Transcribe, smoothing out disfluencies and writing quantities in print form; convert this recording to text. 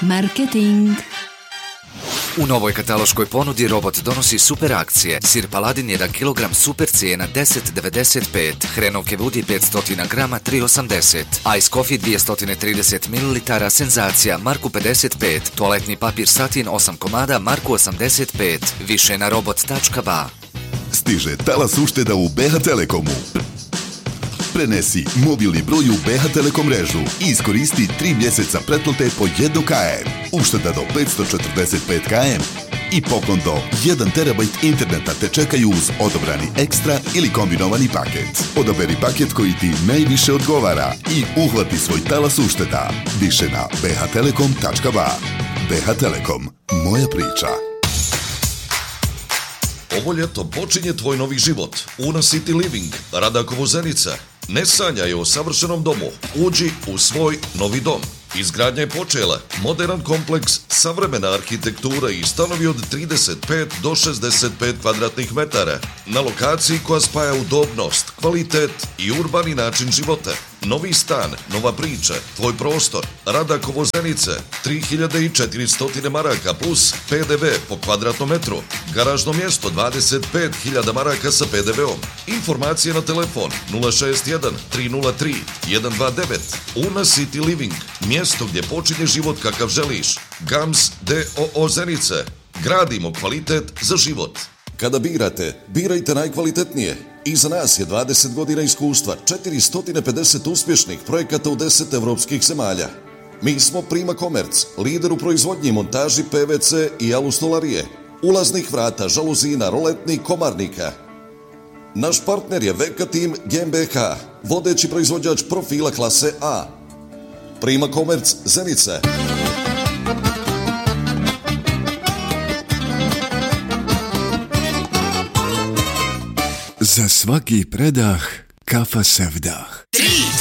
Marketing. U novoj kataloškoj ponudi Robot donosi super akcije. Sir Paladin 1 kg super cijena 10,95, hrenovke Vudi 500 grama 3,80, Ice Coffee 230 ml senzacija marku 55, toaletni papir Satin 8 komada marku 85, više na robot.ba. Stiže talas ušteda u BH Telekomu. Prenesi mobilni broj u BH Telekom mrežu i iskoristi 3 mjeseca pretplate po 1 km. Ušteda do 545 km i poklon do 1 terabajt interneta te čekaju uz odabrani ekstra ili kombinovani paket. Odaberi paket koji ti najviše odgovara i uhvati svoj talas ušteda. Više na bhtelekom.ba. BH Telekom. Moja priča. Ovo ljeto počinje tvoj novi život. Una City Living, Radakovo Zenica. Ne sanjaj o savršenom domu. Uđi u svoj novi dom. Izgradnja je počela. Modern kompleks, savremena arhitektura i stanovi od 35 do 65 kvadratnih metara. Na lokaciji koja spaja udobnost, kvalitet i urbani način života. Novi stan, nova priča, tvoj prostor. Radakovo Zenice, 3400 maraka plus PDV po kvadratnom metru. Garažno mjesto 25.000 maraka sa PDV-om. Informacije na telefon 061 303 129. Una City Living, mjesto gdje počinje život kakav želiš. GAMS DOO Zenice. Gradimo kvalitet za život. Kada birajte najkvalitetnije. Iza nas je 20 godina iskustva, 450 uspješnih projekata u 10 evropskih zemalja. Mi smo Prima Komerc, lider u proizvodnji i montaži PVC i alustolarije, ulaznih vrata, žaluzina, roletnih, komarnika. Naš partner je VK Team GmbH, vodeći proizvođač profila klase A. Prima Komerc Zenica. Za svaki predah kafa sevdah. 3,